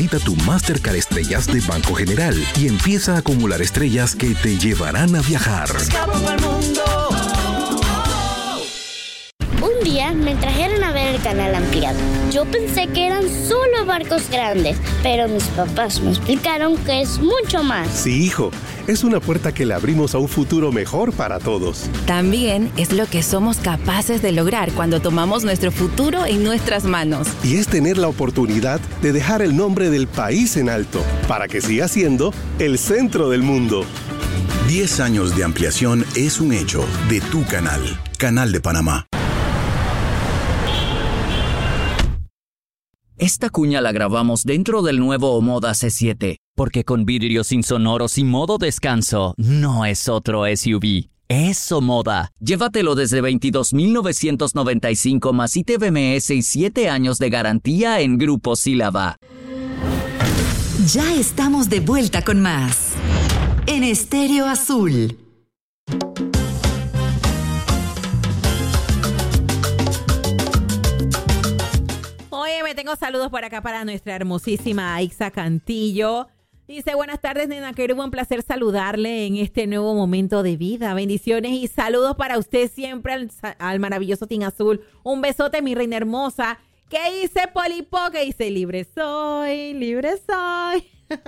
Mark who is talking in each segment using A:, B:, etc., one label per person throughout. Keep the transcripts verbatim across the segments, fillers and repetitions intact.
A: Solicita tu Mastercard Estrellas de Banco General y empieza a acumular estrellas que te llevarán a viajar.
B: Un día me trajeron a ver el canal ampliado. Yo pensé que eran solo barcos grandes, pero mis papás me explicaron que es mucho más.
C: Sí, hijo, es una puerta que le abrimos a un futuro mejor para todos.
D: También es lo que somos capaces de lograr cuando tomamos nuestro futuro en nuestras manos.
C: Y es tener la oportunidad de dejar el nombre del país en alto, para que siga siendo el centro del mundo.
E: diez años de ampliación es un hecho de tu canal, Canal de Panamá.
F: Esta cuña la grabamos dentro del nuevo Omoda C siete, porque con vidrios insonoros y modo descanso, no es otro S U V, es Omoda. Llévatelo desde veintidós mil novecientos noventa y cinco más I T B M S y siete años de garantía en Grupo Sílaba.
G: Ya estamos de vuelta con más en Estéreo Azul.
H: Oye, me tengo saludos por acá para nuestra hermosísima Aixa Cantillo. Dice, buenas tardes, nena Querub, un placer saludarle en este nuevo momento de vida. Bendiciones y saludos para usted siempre al, al maravilloso Team Azul. Un besote, mi reina hermosa. ¿Qué dice Polipo? ¿Qué dice? Libre soy, libre soy.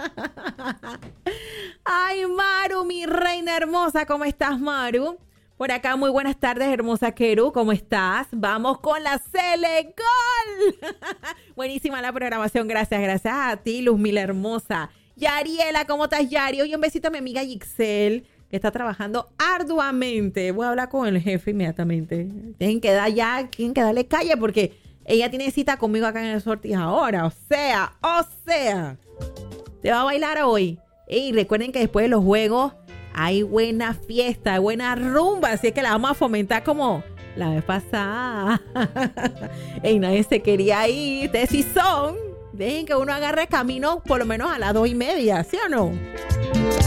H: Ay, Maru, mi reina hermosa, ¿cómo estás, Maru? Por acá, muy buenas tardes, hermosa Keru, ¿cómo estás? Vamos con la Sele Gol. Buenísima la programación, gracias, gracias a ti, Luzmila hermosa. Yariela, ¿cómo estás, Yari? Oye, un besito a mi amiga Yixel, que está trabajando arduamente. Voy a hablar con el jefe inmediatamente. Tienen que dar ya, tienen que darle calle porque ella tiene cita conmigo acá en el Sortis ahora. O sea, o sea, te va a bailar hoy. Y recuerden que después de los juegos hay buena fiesta, buena rumba, así es que la vamos a fomentar como la vez pasada. Y nadie se quería ir. Ustedes sí son. Dejen que uno agarre camino por lo menos a las dos y media, ¿sí o no?